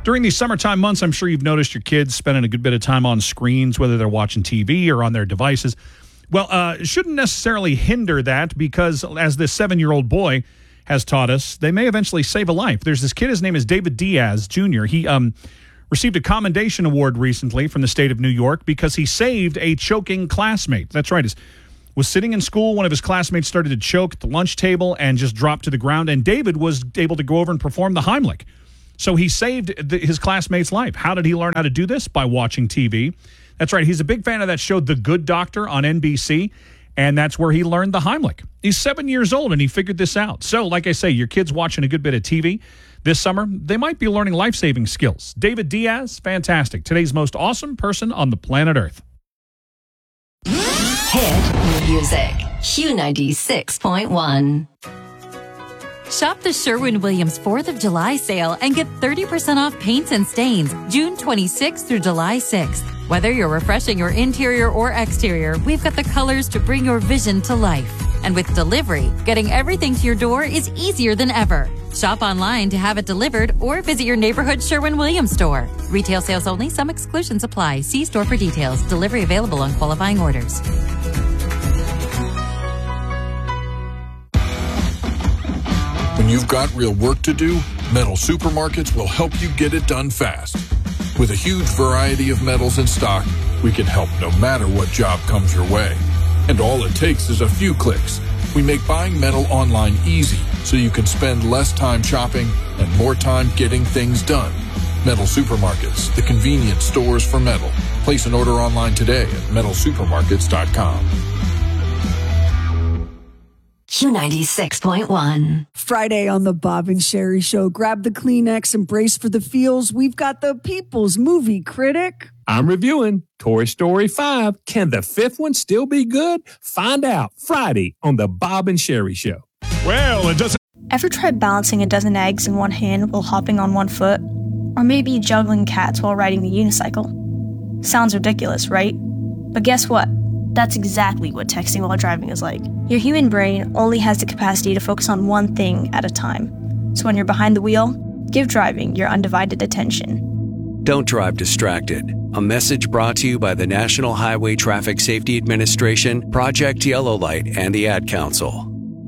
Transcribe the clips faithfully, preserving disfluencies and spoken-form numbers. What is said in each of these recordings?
During these summertime months, I'm sure you've noticed your kids spending a good bit of time on screens, whether they're watching T V or on their devices. Well, uh, it shouldn't necessarily hinder that because, as this seven-year-old boy has taught us, they may eventually save a life. There's this kid, his name is David Diaz Junior He um, received a commendation award recently from the state of New York because he saved a choking classmate. That's right. He was sitting in school. One of his classmates started to choke at the lunch table and just dropped to the ground, and David was able to go over and perform the Heimlich. So he saved the, his classmate's life. How did he learn how to do this? By watching T V. That's right. He's a big fan of that show, The Good Doctor, on N B C, and that's where he learned the Heimlich. He's seven years old, and he figured this out. So, like I say, your kid's watching a good bit of T V this summer. They might be learning life-saving skills. David Diaz, fantastic. Today's most awesome person on the planet Earth. Hit music. Q ninety-six point one. Shop the Sherwin-Williams fourth of July sale and get thirty percent off paints and stains June twenty-sixth through July sixth. Whether you're refreshing your interior or exterior, we've got the colors to bring your vision to life. And with delivery, getting everything to your door is easier than ever. Shop online to have it delivered or visit your neighborhood Sherwin-Williams store. Retail sales only. Some exclusions apply. See store for details. Delivery available on qualifying orders. When you've got real work to do, Metal Supermarkets will help you get it done fast. With a huge variety of metals in stock, we can help no matter what job comes your way. And all it takes is a few clicks. We make buying metal online easy so you can spend less time shopping and more time getting things done. Metal Supermarkets, the convenient stores for metal. Place an order online today at metal supermarkets dot com. Q ninety-six point one. Friday on the Bob and Sherry Show. Grab the Kleenex and brace for the feels. We've got the People's Movie Critic. I'm reviewing Toy Story five. Can the fifth one still be good? Find out Friday on the Bob and Sherry Show. Well, it doesn't... Ever tried balancing a dozen eggs in one hand while hopping on one foot? Or maybe juggling cats while riding the unicycle? Sounds ridiculous, right? But guess what? That's exactly what texting while driving is like. Your human brain only has the capacity to focus on one thing at a time. So when you're behind the wheel, give driving your undivided attention. Don't drive distracted. A message brought to you by the National Highway Traffic Safety Administration, Project Yellow Light, and the Ad Council.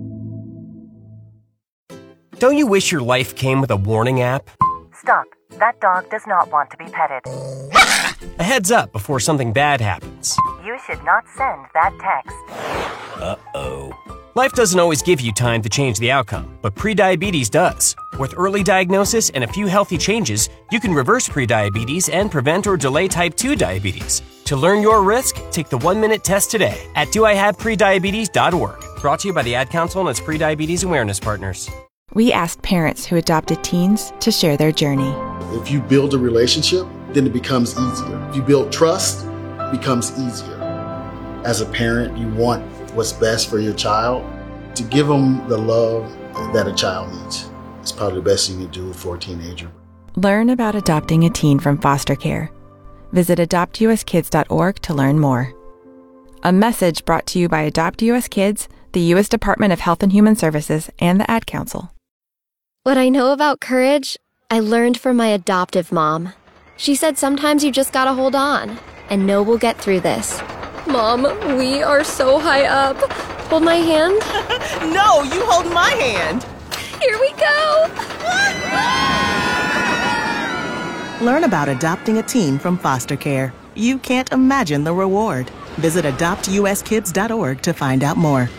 Don't you wish your life came with a warning app? Stop. That dog does not want to be petted. A heads up before something bad happens. You should not send that text. Uh-oh. Life doesn't always give you time to change the outcome, but prediabetes does. With early diagnosis and a few healthy changes, you can reverse prediabetes and prevent or delay type two diabetes. To learn your risk, take the one-minute test today at do I have prediabetes dot org. Brought to you by the Ad Council and its prediabetes awareness partners. We asked parents who adopted teens to share their journey. If you build a relationship, then it becomes easier. If you build trust, it becomes easier. As a parent, you want what's best for your child. To give them the love that a child needs. It's probably the best thing you do for a teenager. Learn about adopting a teen from foster care. Visit adopt u s kids dot org to learn more. A message brought to you by Adopt U S Kids, the U S Department of Health and Human Services, and the Ad Council. What I know about courage, I learned from my adoptive mom. She said sometimes you just gotta hold on and know we'll get through this. Mom, we are so high up. Hold my hand. No, you hold my hand. Here we go. Learn about adopting a teen from foster care. You can't imagine the reward. Visit adopt u s kids dot org to find out more.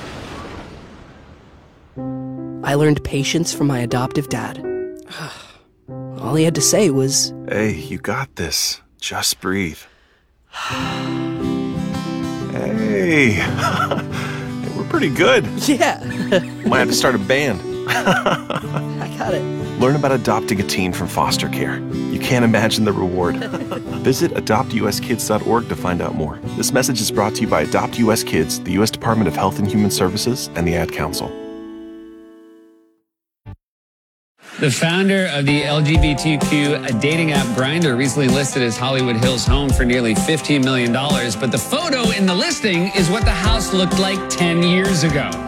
I learned patience from my adoptive dad. All he had to say was, "Hey, you got this. Just breathe." Hey, we're pretty good. Yeah. Might have to start a band. I got it. Learn about adopting a teen from foster care. You can't imagine the reward. Visit adopt u s kids dot org to find out more. This message is brought to you by Adopt U S Kids, the U S Department of Health and Human Services, and the Ad Council. The founder of the L G B T Q dating app Grindr recently listed his Hollywood Hills home for nearly fifteen million dollars, but the photo in the listing is what the house looked like ten years ago.